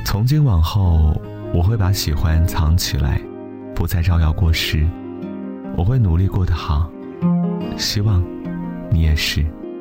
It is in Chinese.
从今往后，我会把喜欢藏起来，不再招摇过市。我会努力过得好，希望你也是。